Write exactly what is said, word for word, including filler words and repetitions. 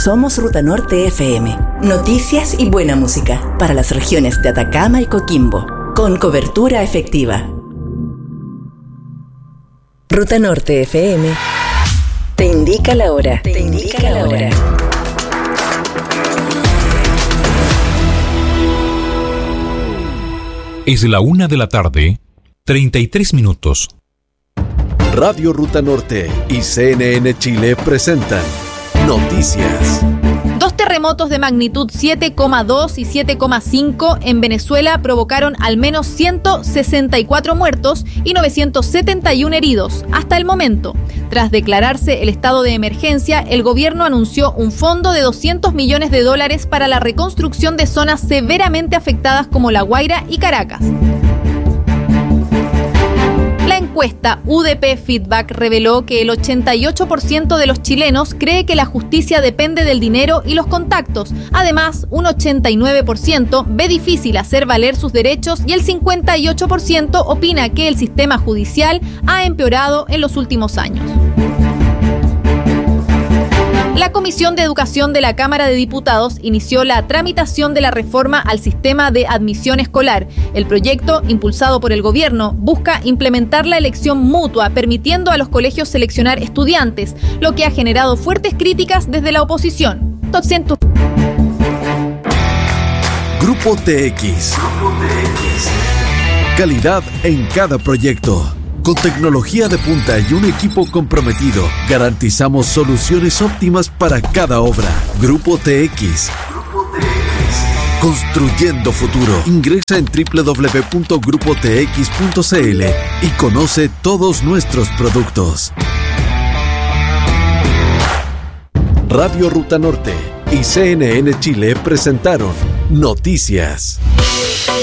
Somos Ruta Norte F M. Noticias y buena música para las regiones de Atacama y Coquimbo, con cobertura efectiva. Ruta Norte F M te indica la hora. Te indica la hora. Es la una de la tarde, treinta y tres minutos. Radio Ruta Norte y C N N Chile presentan Noticias. Dos terremotos de magnitud siete coma dos y siete coma cinco en Venezuela provocaron al menos ciento sesenta y cuatro muertos y novecientos setenta y uno heridos hasta el momento. Tras declararse el estado de emergencia, el gobierno anunció un fondo de doscientos millones de dólares para la reconstrucción de zonas severamente afectadas como La Guaira y Caracas. La encuesta U D P Feedback reveló que el ochenta y ocho por ciento de los chilenos cree que la justicia depende del dinero y los contactos. Además, un ochenta y nueve por ciento ve difícil hacer valer sus derechos y el cincuenta y ocho por ciento opina que el sistema judicial ha empeorado en los últimos años. La Comisión de Educación de la Cámara de Diputados inició la tramitación de la reforma al sistema de admisión escolar. El proyecto, impulsado por el gobierno, busca implementar la elección mutua, permitiendo a los colegios seleccionar estudiantes, lo que ha generado fuertes críticas desde la oposición. Grupo T X. Calidad en cada proyecto. Con tecnología de punta y un equipo comprometido, garantizamos soluciones óptimas para cada obra. Grupo T X. Construyendo futuro. Ingresa en doble u doble u doble u punto grupo t x punto c l y conoce todos nuestros productos. Radio Ruta Norte y C N N Chile presentaron Noticias.